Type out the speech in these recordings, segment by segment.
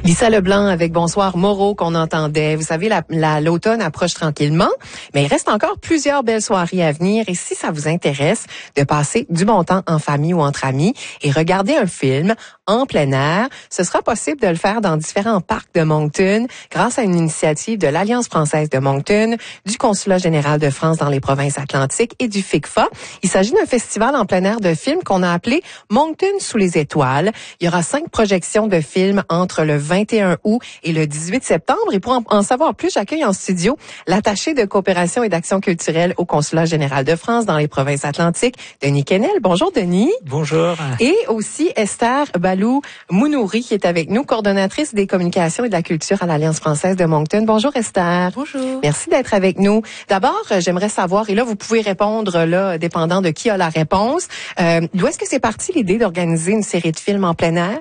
Lisa Leblanc avec Bonsoir Moreau qu'on entendait. Vous savez, l'automne approche tranquillement, mais il reste encore plusieurs belles soirées à venir. Et si ça vous intéresse de passer du bon temps en famille ou entre amis et regarder un film en plein air, ce sera possible de le faire dans différents parcs de Moncton grâce à une initiative de l'Alliance française de Moncton, du Consulat général de France dans les provinces atlantiques et du FICFA. Il s'agit d'un festival en plein air de films qu'on a appelé Moncton sous les étoiles. Il y aura 5 projections de films entre le 21 août et le 18 septembre. Et pour en savoir plus, j'accueille en studio l'attaché de coopération et d'action culturelle au Consulat général de France dans les provinces atlantiques, Denis Quesnel. Bonjour, Denis. Bonjour. Et aussi Esther Balou-Mounouri qui est avec nous, coordonnatrice des communications et de la culture à l'Alliance française de Moncton. Bonjour, Esther. Bonjour. Merci d'être avec nous. D'abord, j'aimerais savoir, et là, vous pouvez répondre, là, dépendant de qui a la réponse, d'où est-ce que c'est parti l'idée d'organiser une série de films en plein air?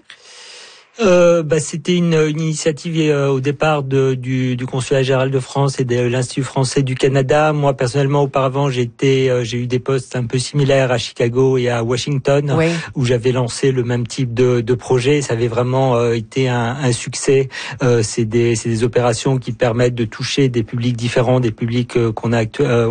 C'était une initiative au départ du Consulat général de France et de l'Institut français du Canada. Moi, personnellement, auparavant, j'ai eu des postes un peu similaires à Chicago et à Washington, oui, où j'avais lancé le même type de projet. Ça avait vraiment été un succès. C'est des opérations qui permettent de toucher des publics différents, des publics qu'on a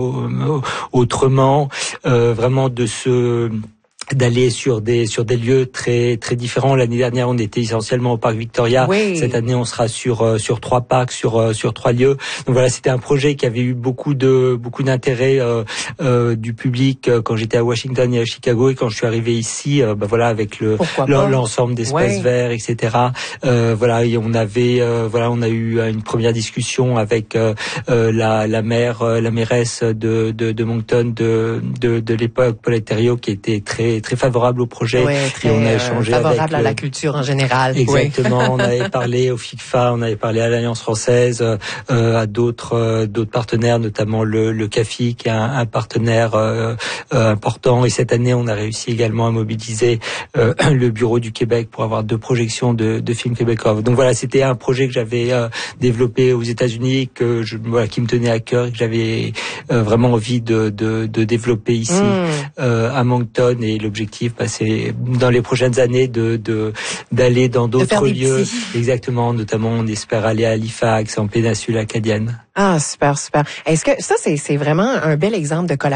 autrement, vraiment d'aller sur des lieux très très différents. L'année dernière, on était essentiellement au parc Victoria. Oui. Cette année, on sera sur 3 parcs, sur 3 lieux. Donc voilà, c'était un projet qui avait eu beaucoup d'intérêt du public quand j'étais à Washington et à Chicago, et quand je suis arrivé ici, avec l'ensemble d'espaces verts, etc. Et on a eu une première discussion avec la mairesse de Moncton de l'époque, Paulette Thériault, qui était très favorable au projet. Ouais, et on a échangé favorable à la culture en général. Exactement. Oui. On avait parlé au FICFA, on avait parlé à l'Alliance française, à d'autres partenaires, notamment le CAFI, qui est un partenaire important. Et cette année, on a réussi également à mobiliser le Bureau du Québec pour avoir 2 projections de films québécois. Donc voilà, c'était un projet que j'avais développé aux États-Unis, qui me tenait à cœur et que j'avais vraiment envie de développer ici à Moncton. Et l'objectif, c'est dans les prochaines années d'aller dans d'autres lieux. Exactement, notamment on espère aller à Halifax, en péninsule acadienne. Ah, super. Est-ce que ça, c'est vraiment un bel exemple de collaboration